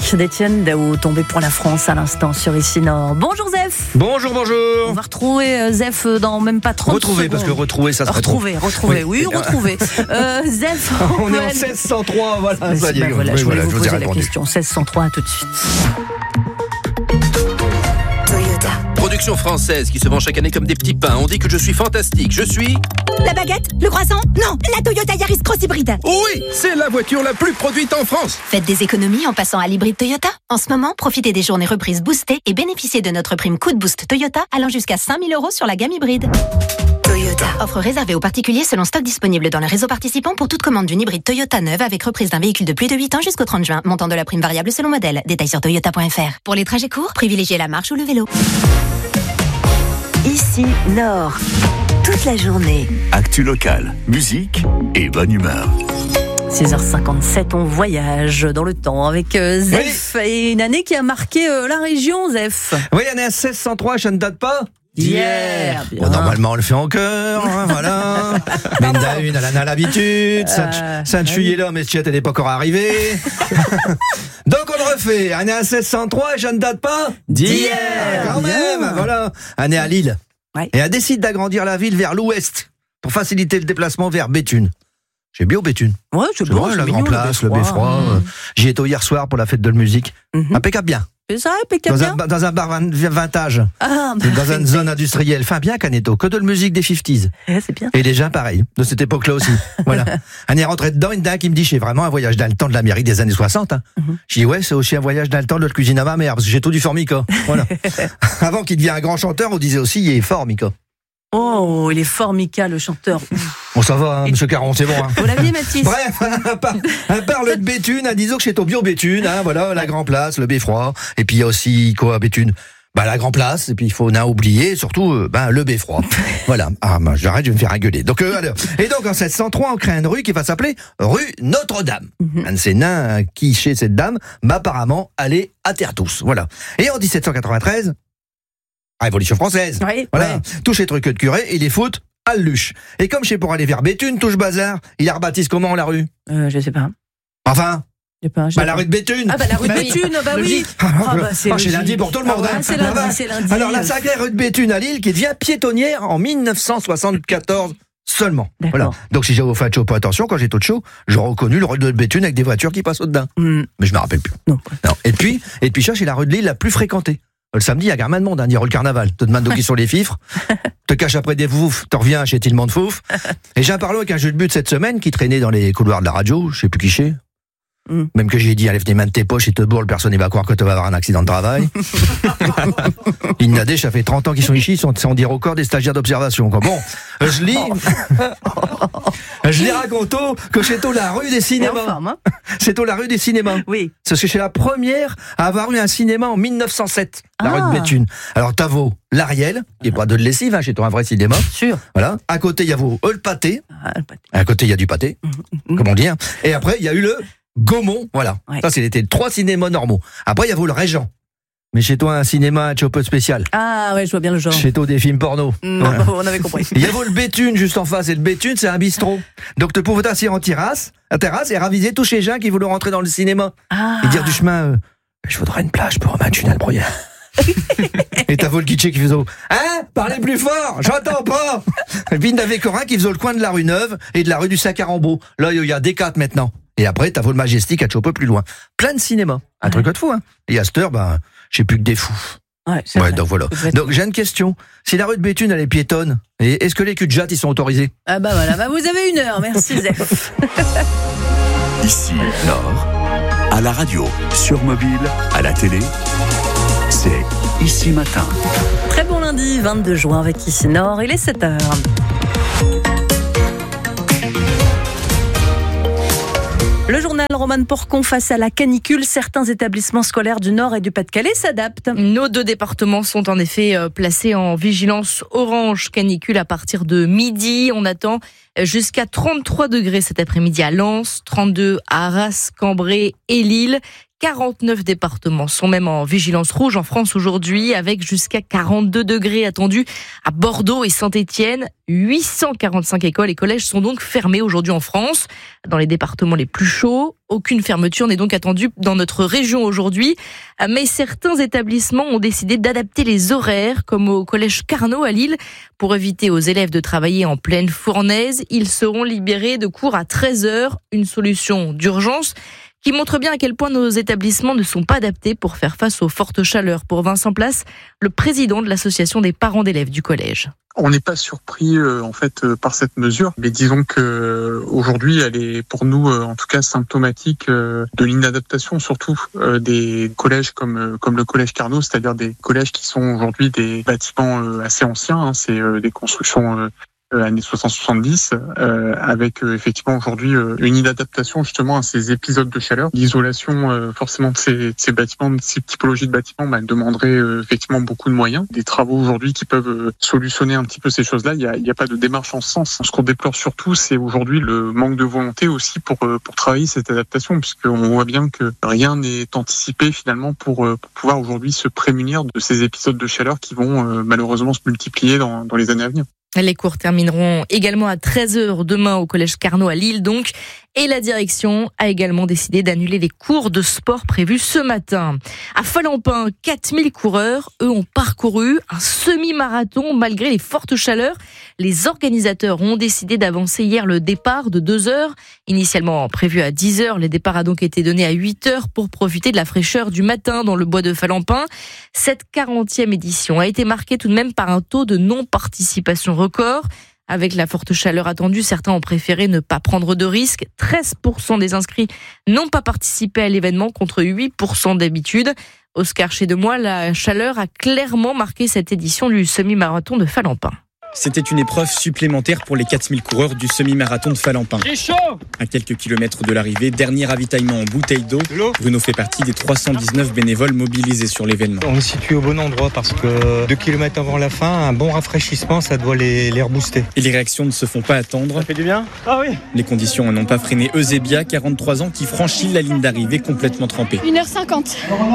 d'Étienne Daou, tombé pour la France à l'instant sur Ici Nord. Bonjour Zef. Bonjour. On va retrouver Zef dans même pas 30 retrouver, secondes. Parce que retrouver, ça serait retrouver, oui, retrouver. Zef. On est en 1603, voilà. Ça y est, voilà, je voulais vous poser la répondu. question. 1603, tout de suite. Production française qui se vend chaque année comme des petits pains. On dit que je suis fantastique. Je suis... La baguette? Le croissant? Non, la Toyota Yaris Cross Hybride. Oui, c'est la voiture la plus produite en France. Faites des économies en passant à l'hybride Toyota. En ce moment, profitez des journées reprises boostées et bénéficiez de notre prime coup de boost Toyota allant jusqu'à 5 000 € sur la gamme hybride. Toyota. Offre réservée aux particuliers selon stock disponible dans le réseau participant pour toute commande d'une hybride Toyota neuve avec reprise d'un véhicule de plus de 8 ans jusqu'au 30 juin. Montant de la prime variable selon modèle. Détails sur toyota.fr. Pour les trajets courts, privilégiez la marche ou le vélo. Ici Nord, toute la journée. Actu locale, musique et bonne humeur. 6h57, on voyage dans le temps avec Zef. Oui. Et une année qui a marqué la région, Zef. Oui, on est à 1603, ça ne date pas d'hier. Bon, normalement, on le fait en chœur, hein, voilà. Menda une, elle en a l'habitude. Saint-Chuy est là, mais Stiette, elle n'est pas encore arrivée. Donc, on le refait. On est à 1603 et ça ne date pas d'hier. Quand même, voilà. On est à Lille. Ouais. Et elle décide d'agrandir la ville vers l'ouest pour faciliter le déplacement vers Béthune. J'ai bien au Béthune. Ouais, c'est bon, la Grand Place, le Beffroi. J'y étais hier soir pour la fête de la musique. Impeccable bien. C'est ça, impeccable bien. Dans un bar vintage. Ah, dans une zone industrielle. Enfin, bien, Caneto. Que de la musique des 50s. C'est bien. Et les gens, pareil. De cette époque-là aussi. Voilà. On est rentré dedans, une dame qui me dit, c'est vraiment un voyage dans le temps de l'Amérique des années 60. Hein. Je dis, ouais, c'est aussi un voyage dans le temps de notre cuisine à ma mère, parce que j'ai tout du Formica. Voilà. Avant qu'il devienne un grand chanteur, on disait aussi, il est fort, Mika. Oh, il est fort, Mika, le chanteur. Bon, ça va, hein, monsieur Caron, c'est bon. Hein. Vous l'aviez, Mathis? Bref, à part le de Béthune, disons que c'est au bio Béthune, hein, voilà, la Grand Place, le Beffroi, et puis il y a aussi, quoi, Béthune? La Grand Place, et puis il faut n'a oublier, surtout, le Beffroi. Voilà. Ah, j'arrête, je vais me faire engueuler. Donc, alors. Et donc, en 1703, on crée une rue qui va s'appeler rue Notre-Dame. Un de ces nains qui, chez cette dame, apparemment, allait à terre tous. Voilà. Et en 1793, Révolution française. Oui, voilà. Ouais. Touche les trucs de curé et les foot à Luche. Et comme c'est pour aller vers Béthune, touche bazar, il la rebaptise comment la rue? Je sais pas. Enfin, la rue de Béthune. Ah la rue de Béthune, oui. C'est lundi pour tout le monde. C'est lundi. Alors la sacrée rue de Béthune à Lille qui devient piétonnière en 1974 seulement. Voilà. Donc si j'avais fait chaud, pas attention, quand j'étais au chaud, j'aurais reconnu le rue de Béthune avec des voitures qui passent au-dedans. Mais je me rappelle plus. Non. Et puis ça, c'est la rue de Lille la plus fréquentée. Le samedi, il y a gamin de monde, il y a le carnaval. Te demande qui sont les fifres, te caches après des foufs, t'en reviens chez Tillement de Fouf. Et j'ai parlé avec un jeu de but cette semaine qui traînait dans les couloirs de la radio, je sais plus qui c'est. Même que j'ai dit, enlève tes mains de tes poches et te bourre, personne ne va croire que tu vas avoir un accident de travail. Il n'a ça fait 30 ans qu'ils sont ici, sans dire au corps des stagiaires d'observation. Bon, je lis raconte que c'est la rue des cinémas. C'est la rue des cinémas. Oui. Parce que c'est la première à avoir eu un cinéma en 1907, la rue de Béthune. Alors, t'as l'Ariel, qui n'est pas de lessive, hein, chez toi, un vrai cinéma. Sûr. Voilà. À côté, il y a le pâté. À côté, il y a du pâté. Comment dire. Et après, il y a eu le Gaumont, voilà. Ouais. Ça, c'était 3 cinémas normaux. Après, il y a le Régent. Mais chez toi, un cinéma un peu spécial. Ah ouais, je vois bien le genre. Chez toi, des films porno. On avait compris. Il y a le Béthune juste en face. Et le Béthune, c'est un bistrot. Donc, tu pouvais t'asseoir en terrasse et raviser tous ces gens qui voulaient rentrer dans le cinéma. Et dire du chemin, je voudrais une plage pour un tunnel brouillard. Et t'as le guichet qui faisait parlez plus fort, j'entends pas. Et puis il y avait Corin qui faisait le coin de la rue Neuve et de la rue du Sac-à-Rambeau. Là, il y a des 4 maintenant. Et après, t'as le Majestic à un peu plus loin. Plein de cinéma. Un truc de fou, hein. Et à cette heure, je sais plus que des fous. Ouais, donc voilà. Donc j'ai une question. Si la rue de Béthune, elle est piétonne, est-ce que les cul-de-jatte, ils sont autorisés? Ah voilà, vous avez 1 heure, merci Zef. Ici, Nord, à la radio, sur mobile, à la télé, c'est Ici Matin. Très bon lundi, 22 juin avec Ici Nord, il est 7h. Le journal Romane Porcon face à la canicule. Certains établissements scolaires du Nord et du Pas-de-Calais s'adaptent. Nos 2 départements sont en effet placés en vigilance orange canicule à partir de midi. On attend jusqu'à 33 degrés cet après-midi à Lens, 32 à Arras, Cambrai et Lille. 49 départements sont même en vigilance rouge en France aujourd'hui, avec jusqu'à 42 degrés attendus à Bordeaux et Saint-Étienne. 845 écoles et collèges sont donc fermés aujourd'hui en France. Dans les départements les plus chauds, aucune fermeture n'est donc attendue dans notre région aujourd'hui. Mais certains établissements ont décidé d'adapter les horaires, comme au collège Carnot à Lille. Pour éviter aux élèves de travailler en pleine fournaise, ils seront libérés de cours à 13h, une solution d'urgence qui montre bien à quel point nos établissements ne sont pas adaptés pour faire face aux fortes chaleurs. Pour Vincent Place, le président de l'association des parents d'élèves du collège. On n'est pas surpris par cette mesure, mais disons que aujourd'hui elle est pour nous en tout cas symptomatique de l'inadaptation surtout des collèges comme le collège Carnot, c'est-à-dire des collèges qui sont aujourd'hui des bâtiments assez anciens, c'est des constructions années 60-70, avec effectivement aujourd'hui une inadaptation justement à ces épisodes de chaleur. L'isolation forcément de ces bâtiments, de ces typologies de bâtiments, demanderait effectivement beaucoup de moyens. Des travaux aujourd'hui qui peuvent solutionner un petit peu ces choses-là, il n'y a pas de démarche en ce sens. Ce qu'on déplore surtout, c'est aujourd'hui le manque de volonté aussi pour travailler cette adaptation, puisqu'on voit bien que rien n'est anticipé finalement pour pouvoir aujourd'hui se prémunir de ces épisodes de chaleur qui vont malheureusement se multiplier dans les années à venir. Les cours termineront également à 13h demain au collège Carnot à Lille donc. Et la direction a également décidé d'annuler les cours de sport prévus ce matin. À Falampin, 4000 coureurs, eux, ont parcouru un semi-marathon malgré les fortes chaleurs. Les organisateurs ont décidé d'avancer hier le départ de 2h. Initialement prévu à 10h, le départ a donc été donné à 8h pour profiter de la fraîcheur du matin dans le bois de Falampin. Cette 40e édition a été marquée tout de même par un taux de non-participation record. Avec la forte chaleur attendue, certains ont préféré ne pas prendre de risques. 13% des inscrits n'ont pas participé à l'événement contre 8% d'habitude. Oscar Chedemois, la chaleur a clairement marqué cette édition du semi-marathon de Falampin. C'était une épreuve supplémentaire pour les 4000 coureurs du semi-marathon de Falampin. À quelques kilomètres de l'arrivée, dernier ravitaillement en bouteille d'eau. Bruno fait partie des 319 bénévoles mobilisés sur l'événement. On est situé au bon endroit parce que 2 km avant la fin, un bon rafraîchissement, ça doit les rebooster. Et les réactions ne se font pas attendre. Ça fait du bien ? Ah oui. Les conditions n'ont pas freiné Eusebia, 43 ans, qui franchit la ligne d'arrivée complètement trempée. 1h50.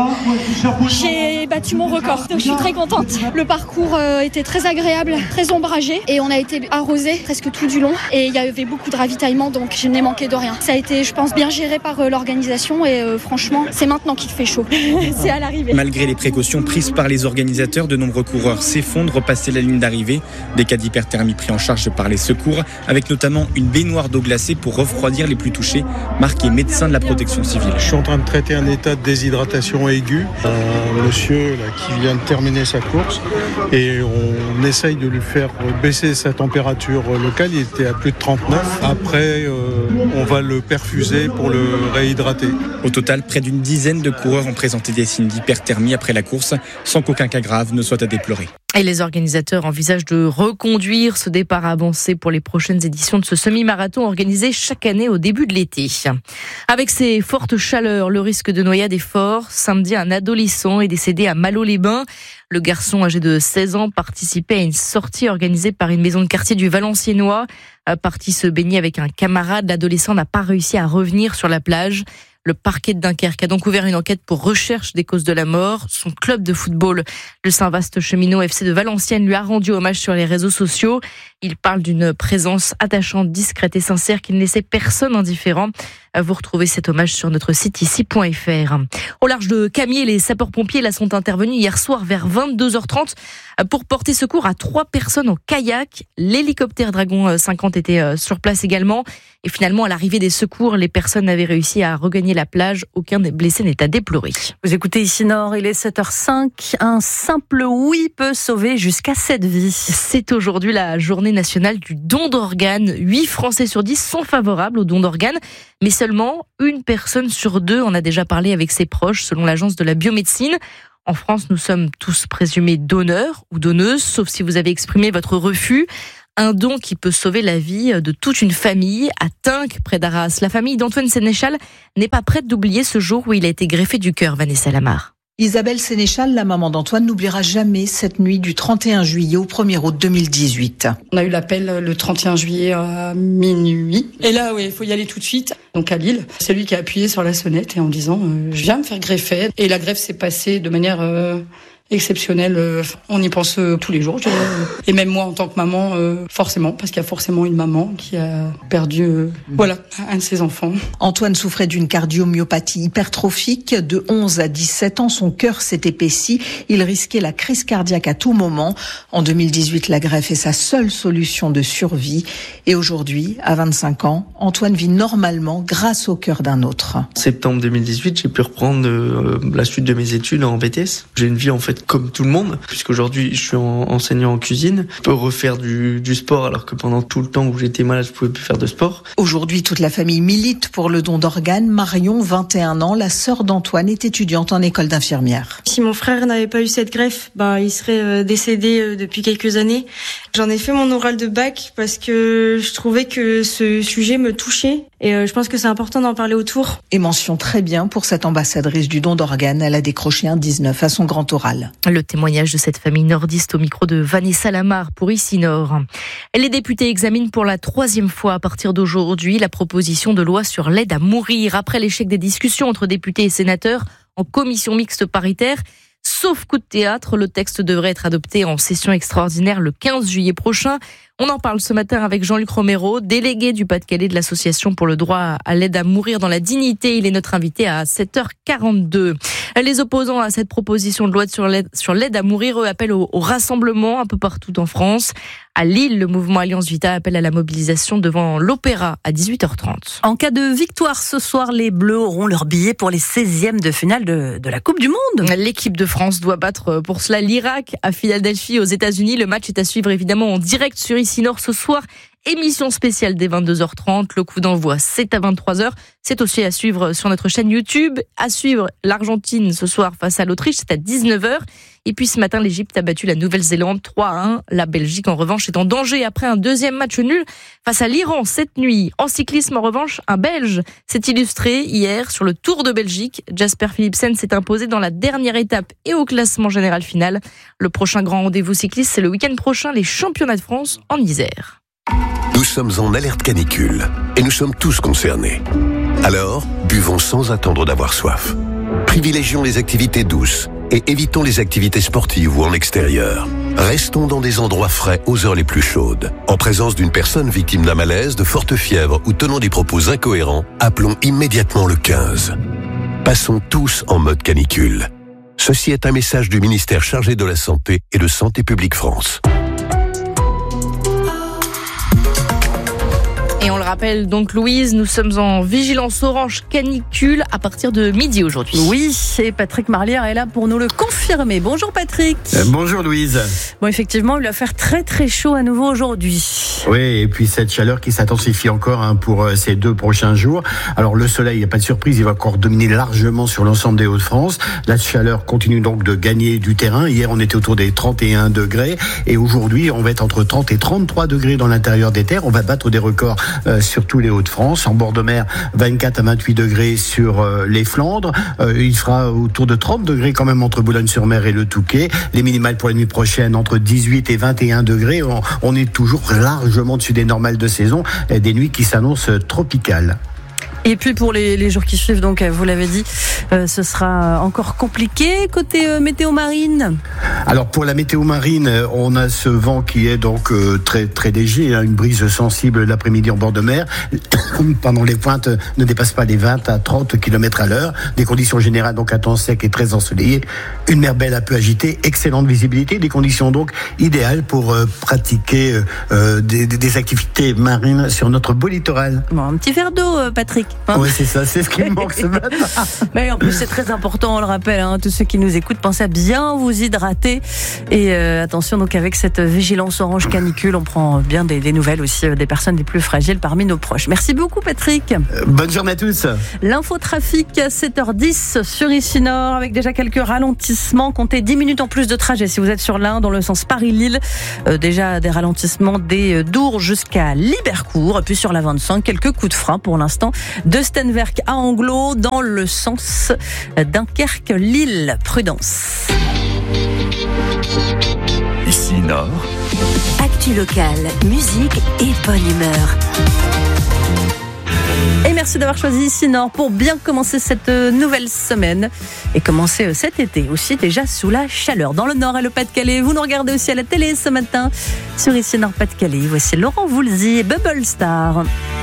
J'ai battu mon record, donc je suis très contente. Le parcours était très agréable, très ombragé. Et on a été arrosé presque tout du long et il y avait beaucoup de ravitaillement, donc je n'ai manqué de rien. Ça a été, je pense, bien géré par l'organisation et franchement, c'est maintenant qu'il fait chaud. C'est à l'arrivée. Malgré les précautions prises par les organisateurs, de nombreux coureurs s'effondrent passer la ligne d'arrivée. Des cas d'hyperthermie pris en charge par les secours, avec notamment une baignoire d'eau glacée pour refroidir les plus touchés, marqué médecin de la protection civile. Je suis en train de traiter un état de déshydratation aiguë. Un monsieur là, qui vient de terminer sa course et on essaye de lui faire baisser sa température locale, il était à plus de 39. Après, on va le perfuser pour le réhydrater. Au total, près d'une dizaine de coureurs ont présenté des signes d'hyperthermie après la course, sans qu'aucun cas grave ne soit à déplorer. Et les organisateurs envisagent de reconduire ce départ avancé pour les prochaines éditions de ce semi-marathon organisé chaque année au début de l'été. Avec ces fortes chaleurs, le risque de noyade est fort. Samedi, un adolescent est décédé à Malo-les-Bains. Le garçon âgé de 16 ans participait à une sortie organisée par une maison de quartier du Valenciennois. Parti se baigner avec un camarade, l'adolescent n'a pas réussi à revenir sur la plage. Le parquet de Dunkerque a donc ouvert une enquête pour recherche des causes de la mort. Son club de football, le Saint-Vaast Cheminot FC de Valenciennes, lui a rendu hommage sur les réseaux sociaux. Il parle d'une présence attachante, discrète et sincère qui ne laissait personne indifférent. Vous retrouvez cet hommage sur notre site ici.fr. Au large de Camiers, les sapeurs-pompiers là sont intervenus hier soir vers 22h30 pour porter secours à 3 personnes en kayak. L'hélicoptère Dragon 50 était sur place également. Et finalement, à l'arrivée des secours, les personnes avaient réussi à regagner la plage. Aucun des blessés n'est à déplorer. Vous écoutez ici Nord, il est 7h05. Un simple oui peut sauver jusqu'à 7 vies. C'est aujourd'hui la journée nationale du don d'organes. 8 Français sur 10 sont favorables au don d'organes, mais seulement une personne sur 2 en a déjà parlé avec ses proches, selon l'agence de la biomédecine. En France, nous sommes tous présumés donneurs ou donneuses, sauf si vous avez exprimé votre refus. Un don qui peut sauver la vie de toute une famille. À Tinques, près d'Arras, la famille d'Antoine Sénéchal n'est pas prête d'oublier ce jour où il a été greffé du cœur, Vanessa Lamar. Isabelle Sénéchal, la maman d'Antoine, n'oubliera jamais cette nuit du 31 juillet au 1er août 2018. On a eu l'appel le 31 juillet à minuit. Et là, il faut y aller tout de suite. Donc à Lille, c'est lui qui a appuyé sur la sonnette et en disant je viens me faire greffer. Et la greffe s'est passée de manière exceptionnelle. On y pense tous les jours. Et même moi en tant que maman, forcément, parce qu'il y a forcément une maman qui a perdu un de ses enfants. Antoine souffrait d'une cardiomyopathie hypertrophique. De 11 à 17 ans, son cœur s'est épaissi. Il risquait la crise cardiaque à tout moment. En 2018, la greffe est sa seule solution de survie. Et aujourd'hui, à 25 ans, Antoine vit normalement grâce au cœur d'un autre. En septembre 2018, j'ai pu reprendre la suite de mes études en BTS. J'ai une vie en fait comme tout le monde, puisqu'aujourd'hui je suis enseignant en cuisine. Je peux refaire du sport alors que pendant tout le temps où j'étais malade, je pouvais plus faire de sport. Aujourd'hui, toute la famille milite pour le don d'organes. Marion, 21 ans, la sœur d'Antoine, est étudiante en école d'infirmière. Si mon frère n'avait pas eu cette greffe, il serait décédé depuis quelques années. J'en ai fait mon oral de bac parce que je trouvais que ce sujet me touchait et je pense que c'est important d'en parler autour. Et mention très bien pour cette ambassadrice du don d'organes. Elle a décroché un 19 à son grand oral. Le témoignage de cette famille nordiste au micro de Vanessa Lamar pour Ici Nord. Les députés examinent pour la 3e fois à partir d'aujourd'hui la proposition de loi sur l'aide à mourir. Après l'échec des discussions entre députés et sénateurs en commission mixte paritaire, sauf coup de théâtre, le texte devrait être adopté en session extraordinaire le 15 juillet prochain. On en parle ce matin avec Jean-Luc Romero, délégué du Pas-de-Calais de l'association pour le droit à l'aide à mourir dans la dignité. Il est notre invité à 7h42. Les opposants à cette proposition de loi sur l'aide à mourir, eux, appellent au rassemblement un peu partout en France. À Lille, le mouvement Alliance Vita appelle à la mobilisation devant l'Opéra à 18h30. En cas de victoire ce soir, les Bleus auront leur billet pour les 16e de finale de la Coupe du Monde. L'équipe de France doit battre pour cela l'Irak à Philadelphie aux États-Unis. Le match est à suivre évidemment en direct sur Ici Nord ce soir. Émission spéciale dès 22h30. Le coup d'envoi, c'est à 23h. C'est aussi à suivre sur notre chaîne YouTube. À suivre l'Argentine ce soir face à l'Autriche, c'est à 19h. Et puis ce matin, l'Égypte a battu la Nouvelle-Zélande 3-1. La Belgique, en revanche, est en danger après un deuxième match nul face à l'Iran cette nuit. En cyclisme, en revanche, un Belge s'est illustré hier sur le Tour de Belgique. Jasper Philipsen s'est imposé dans la dernière étape et au classement général final. Le prochain grand rendez-vous cycliste, c'est le week-end prochain, les championnats de France en Isère. Nous sommes en alerte canicule et nous sommes tous concernés. Alors, buvons sans attendre d'avoir soif. Privilégions les activités douces et évitons les activités sportives ou en extérieur. Restons dans des endroits frais aux heures les plus chaudes. En présence d'une personne victime d'un malaise, de forte fièvre ou tenant des propos incohérents, appelons immédiatement le 15. Passons tous en mode canicule. Ceci est un message du ministère chargé de la Santé et de Santé publique France. Et on le rappelle donc, Louise, nous sommes en vigilance orange canicule à partir de midi aujourd'hui. Oui, et Patrick Marlière est là pour nous le confirmer. Bonjour Patrick. Bonjour Louise. Bon, effectivement, il va faire très très chaud à nouveau aujourd'hui. Oui, et puis cette chaleur qui s'intensifie encore pour ces 2 prochains jours. Alors le soleil, il n'y a pas de surprise, il va encore dominer largement sur l'ensemble des Hauts-de-France. La chaleur continue donc de gagner du terrain. Hier, on était autour des 31 degrés et aujourd'hui, on va être entre 30 et 33 degrés dans l'intérieur des terres. On va battre des records sur tous les Hauts-de-France. En bord de mer, 24 à 28 degrés sur les Flandres. Il fera autour de 30 degrés quand même entre Boulogne-sur-Mer et le Touquet. Les minimales pour la nuit prochaine, entre 18 et 21 degrés. On est toujours largement dessus des normales de saison. Des nuits qui s'annoncent tropicales. Et puis pour les jours qui suivent, donc vous l'avez dit, ce sera encore compliqué côté météo marine. Alors pour la météo marine, on a ce vent qui est donc très très léger, une brise sensible l'après-midi en bord de mer. Pendant les pointes ne dépassent pas les 20 à 30 km à l'heure. Des conditions générales donc à temps sec et très ensoleillé. Une mer belle un peu agitée, excellente visibilité, des conditions donc idéales pour pratiquer des activités marines sur notre beau littoral. Bon, un petit verre d'eau, Patrick. Oui, c'est ça, c'est ce qui me manque ce matin. Mais en plus, c'est très important, on le rappelle, tous ceux qui nous écoutent, pensez à bien vous hydrater. Et attention, donc avec cette vigilance orange canicule, on prend bien des nouvelles aussi des personnes les plus fragiles parmi nos proches. Merci beaucoup, Patrick. Bonne journée à tous. L'infotrafic à 7h10 sur Ici Nord, avec déjà quelques ralentissements. Comptez 10 minutes en plus de trajet si vous êtes sur l'Ain, dans le sens Paris-Lille. Déjà des ralentissements des Dours jusqu'à Libercourt. Et puis sur la 25, quelques coups de frein pour l'instant. de Stenwerk à Anglo dans le sens Dunkerque-Lille. Prudence. Ici Nord. Actu locale, musique et bonne humeur. Et merci d'avoir choisi Ici Nord pour bien commencer cette nouvelle semaine et commencer cet été aussi déjà sous la chaleur. Dans le Nord et le Pas-de-Calais, vous nous regardez aussi à la télé ce matin sur Ici Nord Pas-de-Calais. Voici Laurent Voulzy et Bubble Star.